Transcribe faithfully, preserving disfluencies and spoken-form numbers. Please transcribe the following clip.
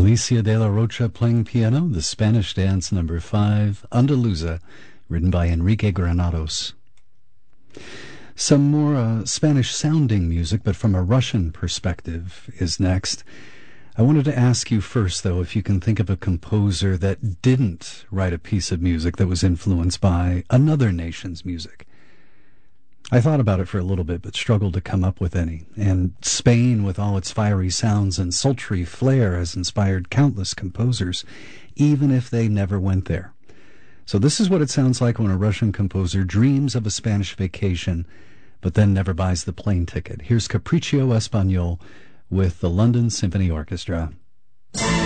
Alicia de la Rocha playing piano, the Spanish dance number five, Andaluza, written by Enrique Granados. Some more uh, Spanish-sounding music, but from a Russian perspective, is next. I wanted to ask you first, though, if you can think of a composer that didn't write a piece of music that was influenced by another nation's music. I thought about it for a little bit, but struggled to come up with any. And Spain, with all its fiery sounds and sultry flair, has inspired countless composers, even if they never went there. So this is what it sounds like when a Russian composer dreams of a Spanish vacation, but then never buys the plane ticket. Here's Capriccio Español with the London Symphony Orchestra.